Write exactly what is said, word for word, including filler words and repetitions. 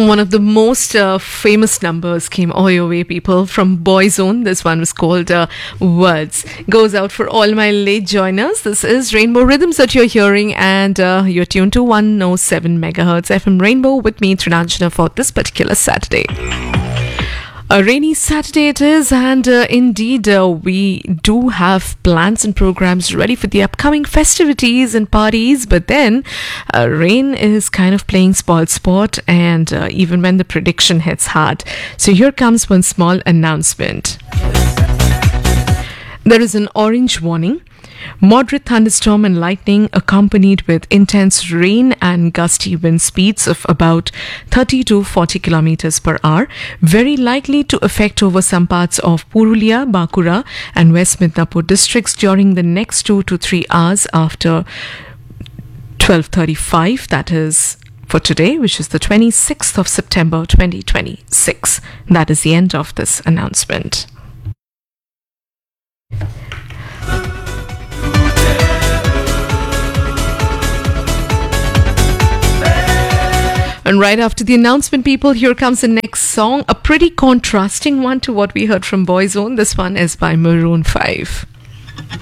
One of the most uh, famous numbers came all your way, people, from Boyzone. This one was called uh, Words. Goes out for all my late joiners. This is Rainbow Rhythms that you're hearing, and uh, you're tuned to one oh seven megahertz F M Rainbow with me, Trinanjana, for this particular Saturday. A rainy Saturday it is, and uh, indeed uh, we do have plans and programs ready for the upcoming festivities and parties, but then uh, rain is kind of playing spoil sport, and uh, even when the prediction hits hard. So here comes one small announcement. There is an orange warning. Moderate thunderstorm and lightning accompanied with intense rain and gusty wind speeds of about thirty to forty kilometers per hour, very likely to affect over some parts of Purulia, Bankura and West Midnapur districts during the next two to three hours after twelve thirty-five, that is for today, which is the twenty-sixth of September twenty twenty-six. That is the end of this announcement. And right after the announcement, people, here comes the next song, a pretty contrasting one to what we heard from Boyzone. This one is by Maroon five.